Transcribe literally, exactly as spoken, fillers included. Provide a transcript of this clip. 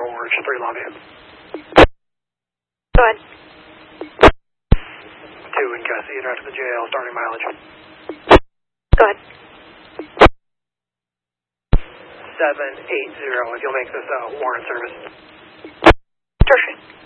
Orange, three Lafayette. Go ahead. two in Cassie, direct to the J L, starting mileage. Go ahead. seven eight zero, if you'll make this a warrant service. Tertiary.